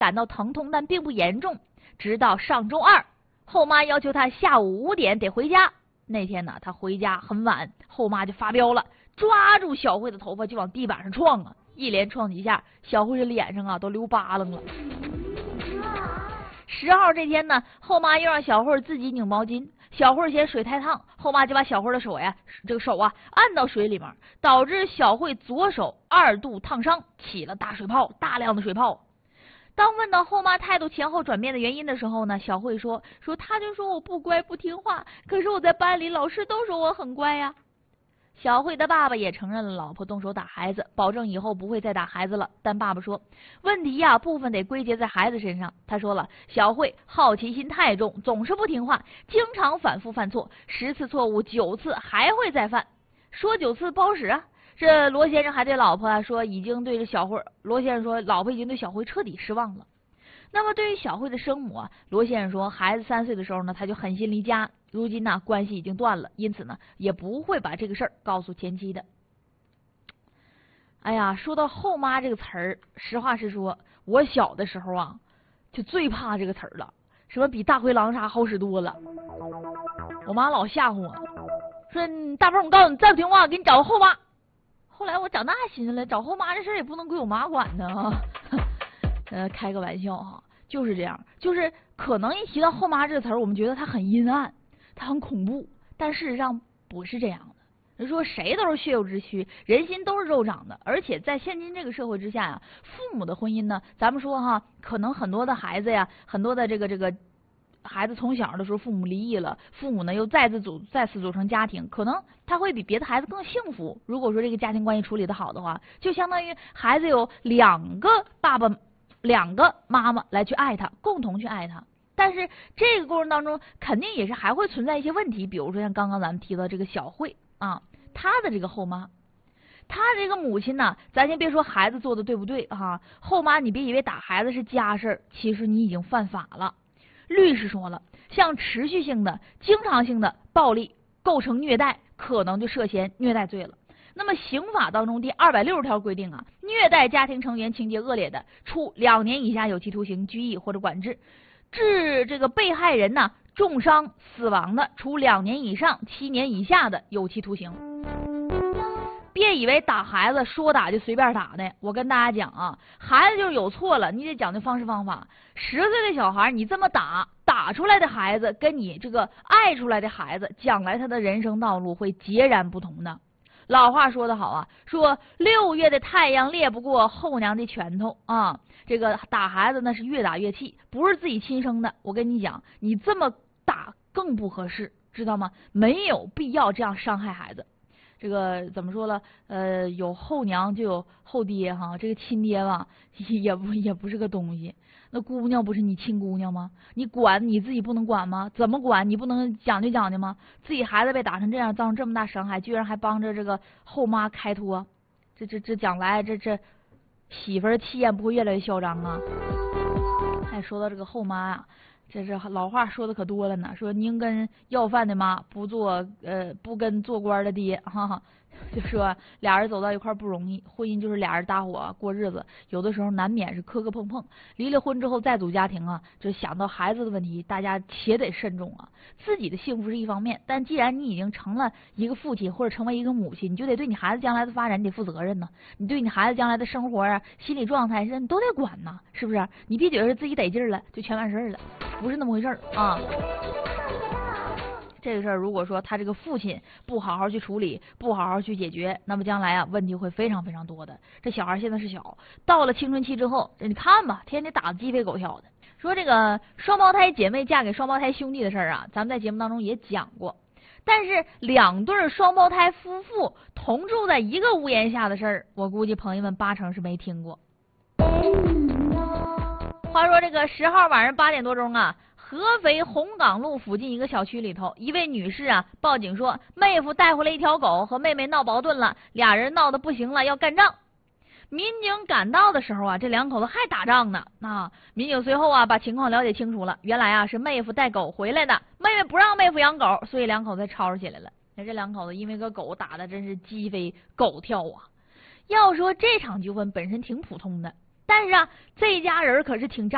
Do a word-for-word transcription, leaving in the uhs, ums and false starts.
感到疼痛，但并不严重。直到上周二，后妈要求他下午五点得回家。那天呢，他回家很晚，后妈就发飙了，抓住小慧的头发就往地板上撞啊，一连撞几下，小慧的脸上啊都流疤棱了。十号这天呢，后妈又让小慧自己拧毛巾，小慧嫌水太烫，后妈就把小慧的手呀，这个手啊按到水里面，导致小慧左手二度烫伤，起了大水泡，大量的水泡。当问到后妈态度前后转变的原因的时候呢，小慧说说她就说我不乖不听话，可是我在班里老师都说我很乖呀。小慧的爸爸也承认了老婆动手打孩子，保证以后不会再打孩子了。但爸爸说，问题呀、啊、部分得归结在孩子身上。他说了，小慧好奇心太重，总是不听话，经常反复犯错，十次错误九次还会再犯。说九次不好使啊。这罗先生还对老婆、啊、说，已经对着小慧，罗先生说老婆已经对小慧彻底失望了。那么对于小慧的生母啊，罗先生说，孩子三岁的时候呢，他就狠心离家，如今呢关系已经断了，因此呢也不会把这个事儿告诉前妻的。哎呀，说到后妈这个词儿，实话实说，我小的时候啊就最怕这个词儿了，什么比大灰狼啥好使多了。我妈老吓唬我，说大鹏，我告诉你，再不听话给你找个后妈。后来我长大寻思了，找后妈这事儿也不能归我妈管呢。呃，开个玩笑哈，就是这样，就是可能一提到后妈这个词儿，我们觉得它很阴暗，它很恐怖，但事实上不是这样的。人说谁都是血肉之躯，人心都是肉长的，而且在现今这个社会之下呀，父母的婚姻呢，咱们说哈，可能很多的孩子呀，很多的这个这个孩子从小的时候父母离异了，父母呢又再次组再次组成家庭，可能他会比别的孩子更幸福。如果说这个家庭关系处理的好的话，就相当于孩子有两个爸爸。两个妈妈来去爱他，共同去爱他。但是这个过程当中肯定也是还会存在一些问题，比如说像刚刚咱们提到这个小慧啊，她的这个后妈，她这个母亲呢，咱先别说孩子做的对不对哈、啊，后妈你别以为打孩子是家事儿，其实你已经犯法了。律师说了，像持续性的、经常性的暴力构成虐待，可能就涉嫌虐待罪了。那么刑法当中第二百六十条规定啊，虐待家庭成员情节恶劣的，处两年以下有期徒刑、拘役或者管制；致这个被害人呢重伤死亡的，处两年以上七年以下的有期徒刑。别以为打孩子说打就随便打的，我跟大家讲啊，孩子就是有错了，你得讲究方式方法。十岁的小孩你这么打，打出来的孩子跟你这个爱出来的孩子，将来他的人生道路会截然不同的。老话说得好啊，说六月的太阳烈不过后娘的拳头啊，这个打孩子那是越打越气，不是自己亲生的。我跟你讲，你这么打更不合适，知道吗？没有必要这样伤害孩子。这个怎么说了？呃，有后娘就有后爹哈，这个亲爹吧，也不也不是个东西。那姑娘不是你亲姑娘吗？你管你自己不能管吗？怎么管？你不能讲究讲究吗？自己孩子被打成这样，造成这么大伤害，居然还帮着这个后妈开脱，这这这将来这这媳妇儿气焰不会越来越嚣张啊？还说到这个后妈啊，这是老话说的可多了呢，说宁跟要饭的妈不做呃不跟做官的爹，哈哈，就说俩人走到一块不容易，婚姻就是俩人搭伙过日子，有的时候难免是磕磕碰碰。离了婚之后再组家庭啊，就想到孩子的问题，大家且得慎重啊。自己的幸福是一方面，但既然你已经成了一个父亲或者成为一个母亲，你就得对你孩子将来的发展你得负责任呢。你对你孩子将来的生活啊、心理状态，你都得管呢，是不是？你别觉得自己得劲了就全完事儿了，不是那么回事儿啊。这个事儿如果说他这个父亲不好好去处理，不好好去解决，那么将来啊问题会非常非常多的。这小孩现在是小，到了青春期之后，你看吧，天天打得鸡飞狗跳的。说这个双胞胎姐妹嫁给双胞胎兄弟的事儿啊，咱们在节目当中也讲过。但是两对双胞胎夫妇同住在一个屋檐下的事儿，我估计朋友们八成是没听过。话说这个十号晚上八点多钟啊，合肥红岗路附近一个小区里头，一位女士啊报警说，妹夫带回来一条狗，和妹妹闹矛盾了，俩人闹得不行了，要干仗。民警赶到的时候啊，这两口子还打仗呢。啊，民警随后啊把情况了解清楚了，原来啊是妹夫带狗回来的，妹妹不让妹夫养狗，所以两口子吵吵起来了。那这两口子因为个狗打的真是鸡飞狗跳啊。要说这场纠纷本身挺普通的，但是啊这家人可是挺仗